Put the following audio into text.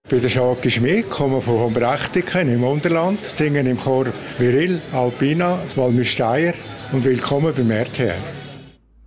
Peter Schaki Schmidt, komme von Hombrechtiken im Unterland, singen im Chor Viril, Alpina, Walmüsteier und willkommen beim RTR.